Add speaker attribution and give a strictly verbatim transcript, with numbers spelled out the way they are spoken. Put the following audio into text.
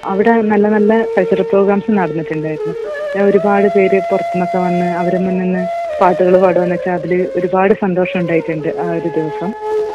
Speaker 1: അവിടെ നല്ല നല്ല കൾച്ചറൽ പ്രോഗ്രാംസ് നടന്നിട്ടുണ്ടായിരുന്നു. ഒരുപാട് പേര് പുറത്തുനിന്നൊക്കെ വന്ന് അവരെ മുന്നിൽ നിന്ന് പാട്ടുകൾ പാടുകയെന്ന് വെച്ചാൽ അതിൽ ഒരുപാട് സന്തോഷം ഉണ്ടായിട്ടുണ്ട് ആ ഒരു ദിവസം.